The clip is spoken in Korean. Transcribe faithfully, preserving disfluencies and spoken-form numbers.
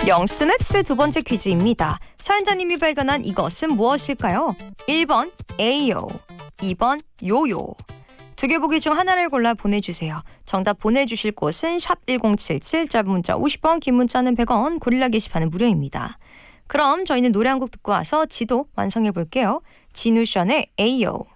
영스맵스의 두 번째 퀴즈입니다. 사연자님이 발견한 이것은 무엇일까요? 일 번 에이오, 이 번 요요. 두 개 보기 중 하나를 골라 보내주세요. 정답 보내주실 곳은 샵 일공칠칠, 짧은 문자 오십 원, 긴 문자는 백 원, 고릴라 게시판은 무료입니다. 그럼 저희는 노래 한 곡 듣고 와서 지도 완성해 볼게요. 진우션의 에이오.